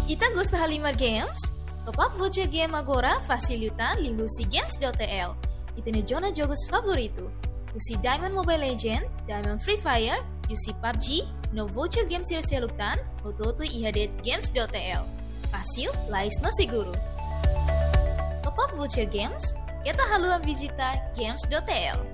Ita gosta Halimar Games? Top up voucher game agora facilitan lihusi games.tl. Itene jona jogos favorito. Usi Diamond Mobile Legend, Diamond Free Fire, usi PUBG, no voucher games sila-silutan, ototo ihadet games.tl. Fácil, lais no seguro. Top up voucher games, kita haluan visita games.tl.